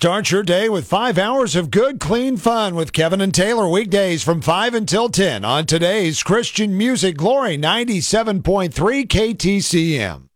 Start your day with 5 hours of good, clean fun with Kevin and Taylor weekdays from 5 until 10 on today's Christian Music Glory 97.3 KTCM.